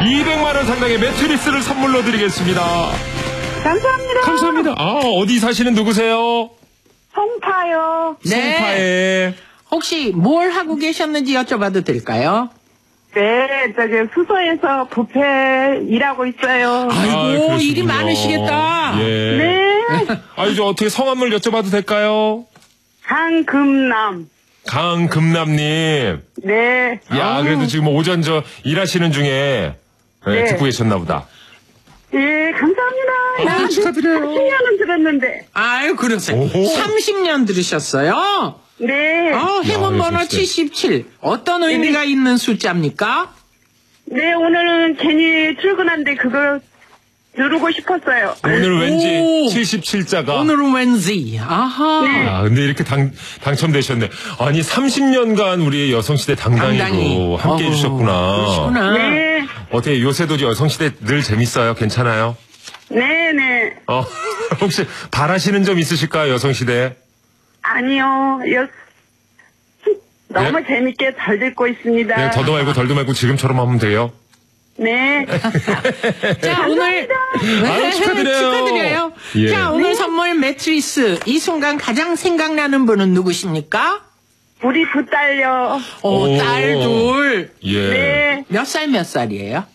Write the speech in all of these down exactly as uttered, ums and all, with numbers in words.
이백만 원 상당의 매트리스를 선물로 드리겠습니다. 감사합니다. 감사합니다. 아, 어디 사시는 누구세요? 송파요. 네. 송파에. 혹시 뭘 하고 계셨는지 여쭤봐도 될까요? 네, 저기 수소에서 부페 일하고 있어요. 아이고, 아, 그러시군요. 일이 많으시겠다. 예. 네. 아, 이제 어떻게 성함을 여쭤봐도 될까요? 강금남. 강금남님. 네. 야, 아우. 그래도 지금 오전 저 일하시는 중에 네, 네. 듣고 계셨나 보다. 예, 감사합니다. 아, 축하드려요. 삼십 년은 들었는데. 아유, 그러세요. 오호. 삼십 년 들으셨어요? 네. 어, 행운 야, 번호 그러셨어요. 칠십칠. 어떤 의미가 있는 숫자입니까? 네, 오늘은 괜히 출근한데 그거 누르고 싶었어요. 오늘 왠지 오. 칠십칠 자가. 오늘은 왠지. 아하. 네. 아, 근데 이렇게 당, 당첨되셨네. 아니, 삼십 년간 우리 여성시대 당당히로 당당히. 함께 어우, 해주셨구나. 그러시구나. 네. 어떻게 요새도 여성시대 늘 재밌어요? 괜찮아요? 네네. 어, 혹시 바라시는 점 있으실까요, 여성시대? 아니요. 여, 너무 네? 재밌게 잘 듣고 있습니다. 그냥 더도 말고 덜도 말고 지금처럼 하면 돼요. 네. 자, 오늘. 아유, 축하드려요. 축하드려요. 예. 자, 오늘 선물 매트리스. 이 순간 가장 생각나는 분은 누구십니까? 우리 두 딸요. 오, 오. 딸 둘. 예. 네. 몇 살 몇 살이에요?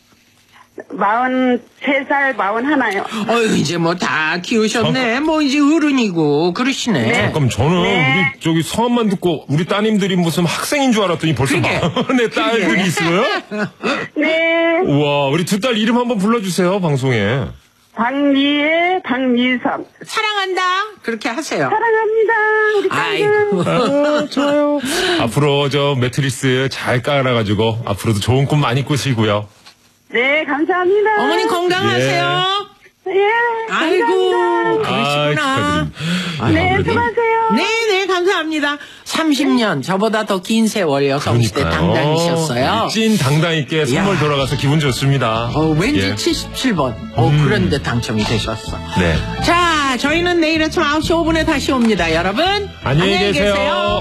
마흔세 살, 마흔 하나요. 어휴, 이제 뭐 다 키우셨네. 뭐 이제 어른이고, 그러시네. 잠깐 저는 네. 우리 저기 성함만 듣고 우리 따님들이 무슨 학생인 줄 알았더니 벌써 그게. 마흔의 딸들이 있어요? 네. 우와, 우리 두 딸 이름 한번 불러주세요, 방송에. 박미애, 박미선. 사랑한다. 그렇게 하세요. 사랑합니다. 우리 아이고. 딸들. 아, 좋아요. 앞으로 저 매트리스 잘 깔아가지고 앞으로도 좋은 꿈 많이 꾸시고요. 네, 감사합니다. 어머니 건강하세요. 예. 아이고. 감사합니다. 그러시구나. 축하드립니다. 아, 네, 아무래도 수고하세요. 네네, 감사합니다. 삼십 년, 저보다 더 긴 세월 여성시대 그러니까요. 당당이셨어요. 찐 당당 있게 선물 야. 돌아가서 기분 좋습니다. 어, 왠지 예. 칠십칠 번. 어, 음. 그런데 당첨이 되셨어. 네. 자, 저희는 내일 아침 아홉 시 오 분에 다시 옵니다. 여러분. 안녕히 계세요.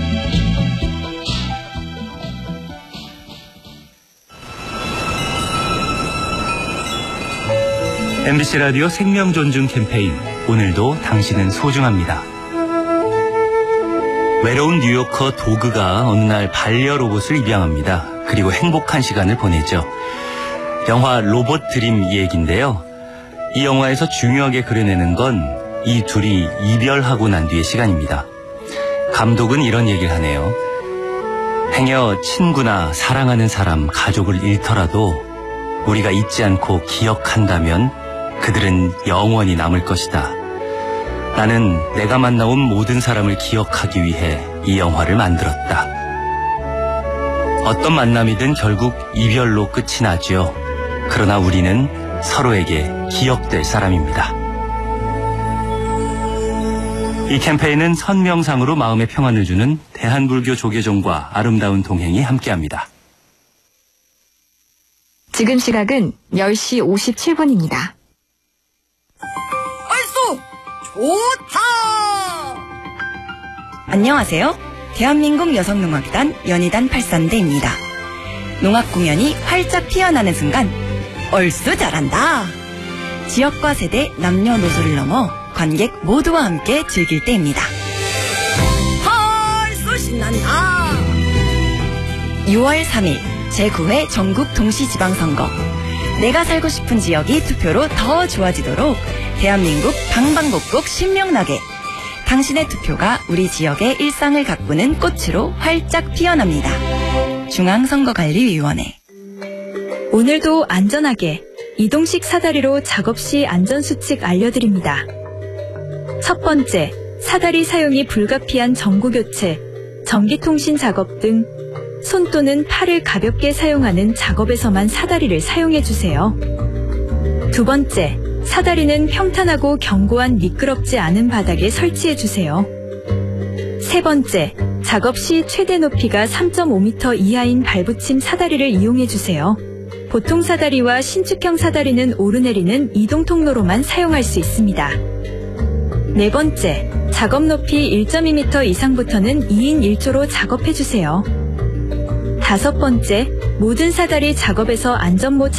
엠비씨 라디오 생명존중 캠페인 오늘도 당신은 소중합니다. 외로운 뉴요커 도그가 어느 날 반려로봇을 입양합니다. 그리고 행복한 시간을 보내죠. 영화 로봇 드림 얘기인데요. 이 영화에서 중요하게 그려내는 건 이 둘이 이별하고 난 뒤의 시간입니다. 감독은 이런 얘기를 하네요. 행여 친구나 사랑하는 사람, 가족을 잃더라도 우리가 잊지 않고 기억한다면 그들은 영원히 남을 것이다. 나는 내가 만나온 모든 사람을 기억하기 위해 이 영화를 만들었다. 어떤 만남이든 결국 이별로 끝이 나죠. 그러나 우리는 서로에게 기억될 사람입니다. 이 캠페인은 선명상으로 마음의 평안을 주는 대한불교 조계종과 아름다운 동행이 함께합니다. 지금 시각은 열 시 오십칠 분입니다. 얼쑤! 좋다! 안녕하세요. 대한민국 여성농악단 연희단 팔산대입니다. 농악 공연이 활짝 피어나는 순간 얼쑤 잘한다! 지역과 세대, 남녀노소를 넘어 관객 모두와 함께 즐길 때입니다. 얼쑤 신난다! 유월 삼일 제구 회 전국 동시지방선거. 내가 살고 싶은 지역이 투표로 더 좋아지도록 대한민국 방방곡곡 신명나게 당신의 투표가 우리 지역의 일상을 가꾸는 꽃으로 활짝 피어납니다. 중앙선거관리위원회. 오늘도 안전하게 이동식 사다리로 작업 시 안전수칙 알려드립니다. 첫 번째, 사다리 사용이 불가피한 전구교체, 전기통신 작업 등 손 또는 팔을 가볍게 사용하는 작업에서만 사다리를 사용해주세요. 두 번째, 사다리는 평탄하고 견고한 미끄럽지 않은 바닥에 설치해주세요. 세 번째, 작업 시 최대 높이가 삼 점 오 미터 이하인 발붙임 사다리를 이용해주세요. 보통 사다리와 신축형 사다리는 오르내리는 이동 통로로만 사용할 수 있습니다. 네 번째, 작업 높이 일 점 이 미터 이상부터는 이 인 일 조로 작업해주세요. 다섯 번째, 모든 사다리 작업에서 안전모